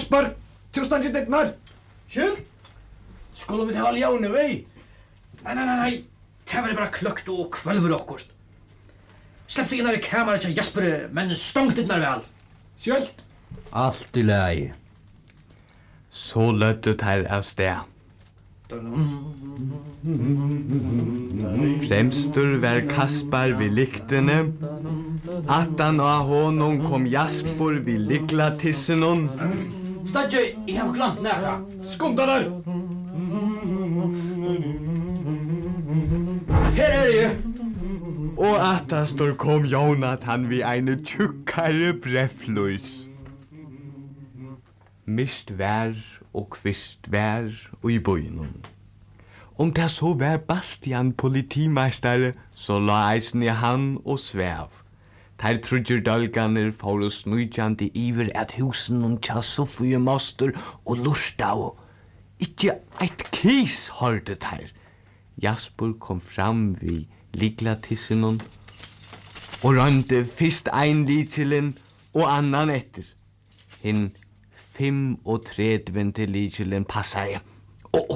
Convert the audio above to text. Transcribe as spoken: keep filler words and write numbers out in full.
Jasper, tilstand i dittnar. Skyld? Skulle vi ta ljone, vei? Nei, nei, nei, nei. Det var bare kløkt og kvølver akkurst. Släpp du inn her i kameret til Jasper, men stångt dittnar vel. Skyld. Allt i lei. Så lødde her av sted. Fremstur var Kaspar vid lyktene. Attan av honom kom Jasper vid lyklatissenon. Stadje, jeg har glemt næra. Skumta der. Her er jeg. Og attastor kom Jonathan vid eine tjukkare breffløys. Mist vær og kvist vær og i bøynon. Om det så var Bastian politimeistare, så la eisen i han og svev. Der trudger dølganer for å snujjande iver at husen og tja Sofie moster og lursta og ikkje eit kis hørte der. Jasper kom fram vid liglatissenon og rønte fyrst ein likelen og annan etter. Hinn fem og tredvente likelen passar jeg.